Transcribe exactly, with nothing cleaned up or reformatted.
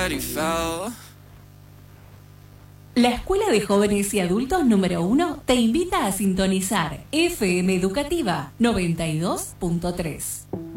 La Escuela de Jóvenes y Adultos número uno te invita a sintonizar F M Educativa noventa y dos punto tres.